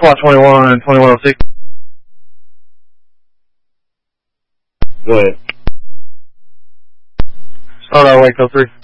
SWAT 21 and 2106. Go ahead. Start our Waco 3.